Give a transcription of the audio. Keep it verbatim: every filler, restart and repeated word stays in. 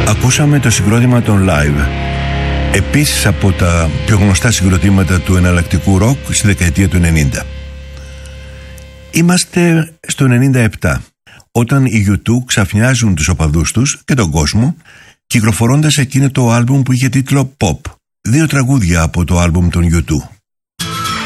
Ακούσαμε το συγκρότημα των Live, επίσης από τα πιο γνωστά συγκροτήματα του εναλλακτικού ροκ στη δεκαετία του ενενήντα. Είμαστε στο ενενήντα επτά, όταν οι γιου τού ξαφνιάζουν τους οπαδούς τους και τον κόσμο, κυκλοφορώντας εκείνο το άλμπουμ που είχε τίτλο Pop. Δύο τραγούδια από το άλμπουμ των γιου τού.